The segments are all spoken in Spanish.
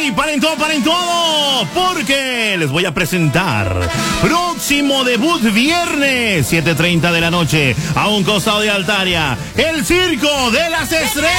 Paren todo, porque les voy a presentar próximo debut viernes, 7:30 de la noche, a un costado de Altaria, el Circo de las Estrellas.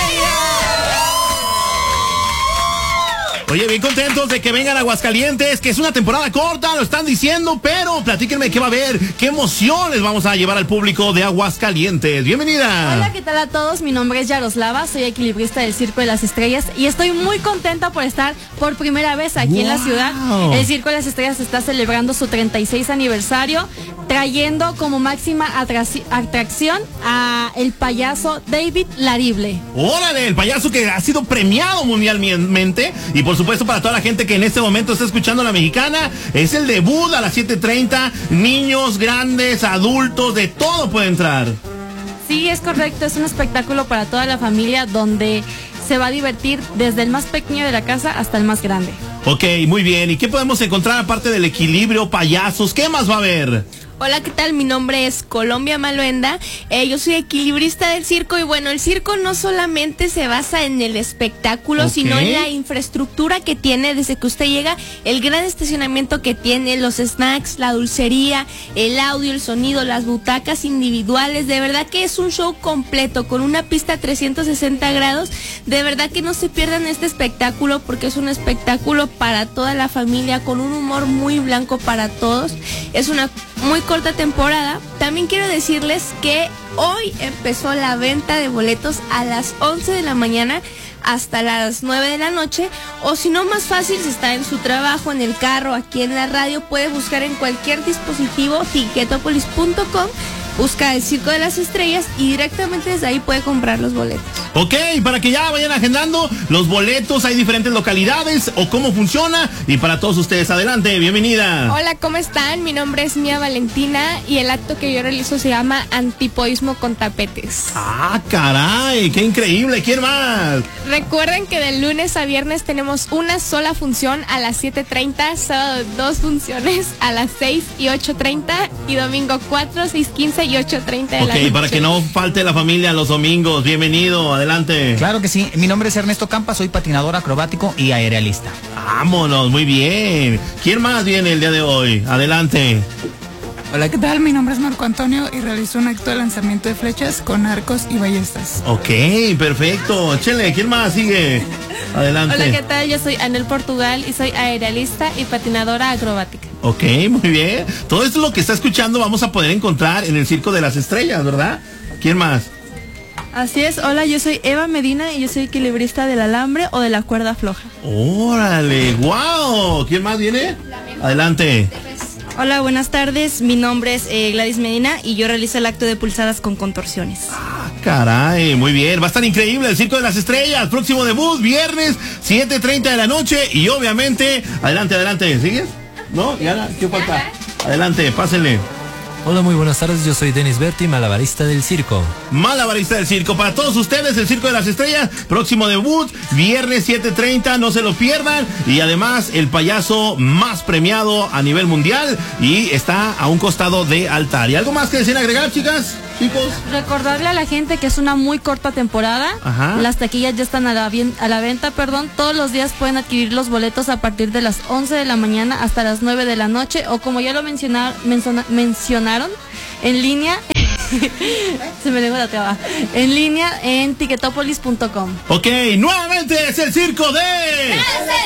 Oye, bien contentos de que vengan a Aguascalientes, que es una temporada corta, lo están diciendo, pero platíquenme qué va a haber, qué emoción les vamos a llevar al público de Aguascalientes. Bienvenida. Hola, ¿qué tal a todos? Mi nombre es Yaroslava, soy equilibrista del Circo de las Estrellas y estoy muy contenta por estar por primera vez aquí en la ciudad. El Circo de las Estrellas está celebrando su 36 aniversario, trayendo como máxima atracción a el payaso David Larible. Órale, el payaso que ha sido premiado mundialmente, y por supuesto para toda la gente que en este momento está escuchando La Mexicana, es el debut a las 7:30, niños, grandes, adultos, de todo puede entrar. Sí, es correcto, es un espectáculo para toda la familia donde se va a divertir desde el más pequeño de la casa hasta el más grande. Ok, muy bien, ¿y qué podemos encontrar aparte del equilibrio, payasos? ¿Qué más va a haber? Hola, ¿qué tal? Mi nombre es Colombia Maluenda, yo soy equilibrista del circo y bueno, el circo no solamente se basa en el espectáculo, sino en la infraestructura que tiene desde que usted llega, el gran estacionamiento que tiene, los snacks, la dulcería, el audio, el sonido, las butacas individuales, de verdad que es un show completo con una pista 360 grados, de verdad que no se pierdan este espectáculo porque es un espectáculo para toda la familia, con un humor muy blanco para todos, es una muy corta temporada. También quiero decirles que hoy empezó la venta de boletos a las 11 de la mañana hasta las 9 de la noche, o si no, más fácil, si está en su trabajo, en el carro, aquí en la radio, puede buscar en cualquier dispositivo ticketopolis.com, busca el Circo de las Estrellas y directamente desde ahí puede comprar los boletos. Ok, para que ya vayan agendando los boletos, hay diferentes localidades o cómo funciona, y para todos ustedes, adelante, bienvenida. Hola, ¿cómo están? Mi nombre es Mía Valentina y el acto que yo realizo se llama Antipodismo con Tapetes. Ah, caray, qué increíble, ¿quién más? Recuerden que de lunes a viernes tenemos una sola función a las 7:30, sábado 2 funciones a las 6 y 8:30 y domingo 4, 6:15 y 8:30 de la noche. Ok, para que no falte la familia los domingos, bienvenido, adelante. Claro que sí, mi nombre es Ernesto Campa, soy patinador acrobático y aerealista. Vámonos, muy bien. ¿Quién más viene el día de hoy? Adelante. Hola, ¿qué tal? Mi nombre es Marco Antonio y realizo un acto de lanzamiento de flechas con arcos y ballestas. Ok, perfecto. Chele, ¿quién más sigue? Adelante. Hola, ¿qué tal? Yo soy Anel Portugal y soy aerealista y patinadora acrobática. Ok, muy bien. Todo esto lo que está escuchando vamos a poder encontrar en el Circo de las Estrellas, ¿verdad? ¿Quién más? Así es, hola, yo soy Eva Medina y yo soy equilibrista del alambre o de la cuerda floja. ¡Órale! ¡Wow! ¿Quién más viene? Adelante. Hola, buenas tardes, mi nombre es Gladys Medina y yo realizo el acto de pulsadas con contorsiones. Ah, caray, muy bien, va a estar increíble el Circo de las Estrellas, próximo debut, viernes, 7:30 de la noche, y obviamente, adelante, ¿sigues? ¿No? ¿Ya? ¿Qué falta? Adelante, pásenle. Hola, muy buenas tardes, yo soy Denis Berti, malabarista del circo. Malabarista del circo, para todos ustedes, el Circo de las Estrellas, próximo debut, viernes 7:30, no se lo pierdan, y además el payaso más premiado a nivel mundial, y está a un costado de Altaria. ¿Algo más que decir, agregar, chicas? Chicos. Recordarle a la gente que es una muy corta temporada. Ajá. Las taquillas ya están a la venta, todos los días pueden adquirir los boletos a partir de las 11 de la mañana hasta las 9 de la noche, o como ya lo mencionaron, en línea, se me lengua la traba, en línea en ticketopolis.com. Ok, nuevamente es el Circo de...